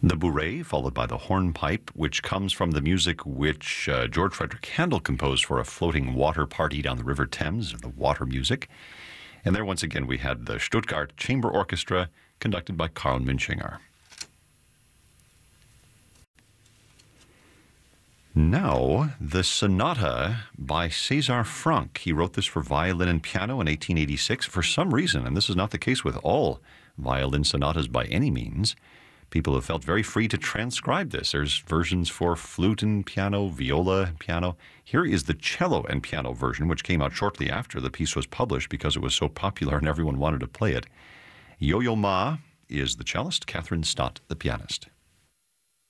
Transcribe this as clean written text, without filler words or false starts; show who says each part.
Speaker 1: The bourrée, followed by the hornpipe, which comes from the music which George Frederick Handel composed for a floating water party down the River Thames, the water music. And there, once again, we had the Stuttgart Chamber Orchestra, conducted by Karl Münchinger. Now, the Sonata by César Franck. He wrote this for violin and piano in 1886. For some reason, and this is not the case with all violin sonatas by any means, people have felt very free to transcribe this. There's versions for flute and piano, viola and piano. Here is the cello and piano version, which came out shortly after the piece was published because it was so popular and everyone wanted to play it. Yo-Yo Ma is the cellist, Catherine Stott the pianist.